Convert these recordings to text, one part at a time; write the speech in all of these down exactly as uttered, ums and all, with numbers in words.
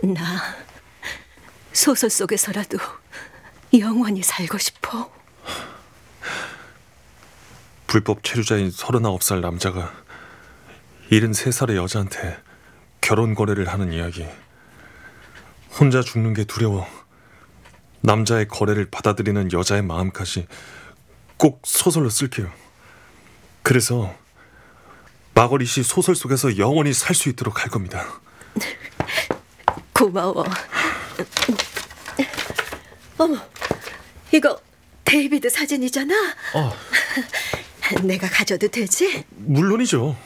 나 소설 속에서라도 영원히 살고 싶어. 불법 체류자인 서른아홉 살 남자가 일흔세 살의 여자한테 결혼 거래를 하는 이야기. 혼자 죽는 게 두려워 남자의 거래를 받아들이는 여자의 마음까지 꼭 소설로 쓸게요. 그래서 마거릿이 소설 속에서 영원히 살 수 있도록 할 겁니다. 고마워. 어머, 이거 데이비드 사진이잖아. 어. 내가 가져도 되지? 물론이죠.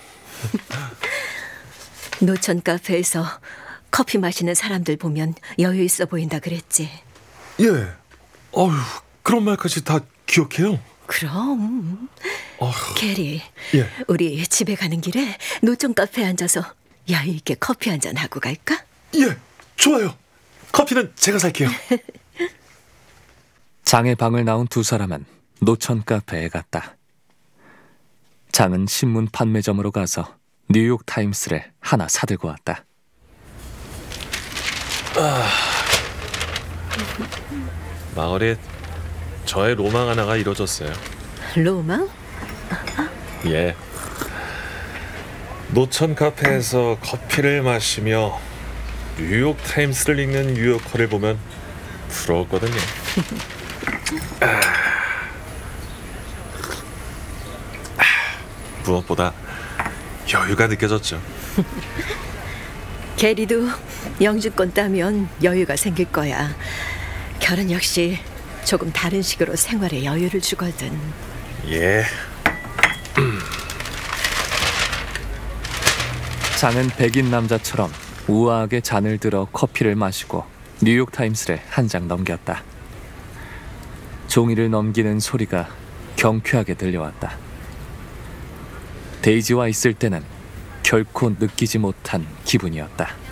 노천 카페에서 커피 마시는 사람들 보면 여유 있어 보인다 그랬지? 예. 어휴, 그런 말까지 다 기억해요? 그럼. 어휴. 게리, 예. 우리 집에 가는 길에 노천 카페에 앉아서 여유 있게 커피 한잔 하고 갈까? 예, 좋아요. 커피는 제가 살게요. 장의 방을 나온 두 사람은 노천 카페에 갔다. 장은 신문 판매점으로 가서 뉴욕 타임스를 하나 사들고 왔다. 아, 마거릿, 저의 로망 하나가 이루어졌어요. 로망? 예. 노천 카페에서 커피를 마시며 뉴욕 타임스를 읽는 뉴요커를 보면 부러웠거든요. 아, 아, 무엇보다 여유가 느껴졌죠. 게리도 영주권 따면 여유가 생길 거야. 결혼 역시 조금 다른 식으로 생활에 여유를 주거든. 예. 장은 백인 남자처럼 우아하게 잔을 들어 커피를 마시고 뉴욕 타임스를 한 장 넘겼다. 종이를 넘기는 소리가 경쾌하게 들려왔다. 데이지와 있을 때는 결코 느끼지 못한 기분이었다.